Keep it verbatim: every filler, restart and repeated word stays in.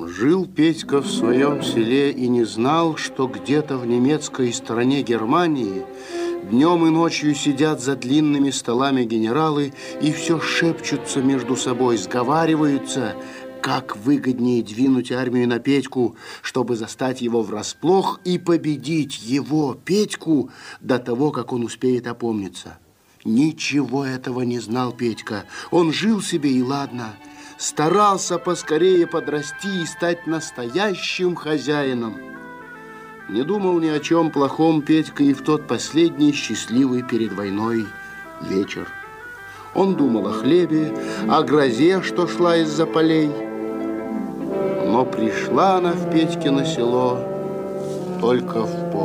Жил Петька в своем селе и не знал, что где-то в немецкой стране Германии днем и ночью сидят за длинными столами генералы и все шепчутся между собой, сговариваются, как выгоднее двинуть армию на Петьку, чтобы застать его врасплох и победить его, Петьку, до того, как он успеет опомниться. Ничего этого не знал Петька. Он жил себе и ладно. Старался поскорее подрасти и стать настоящим хозяином. Не думал ни о чем плохом Петька и в тот последний счастливый перед войной вечер. Он думал о хлебе, о грозе, что шла из-за полей. Но пришла она в Петькино село только в полночь.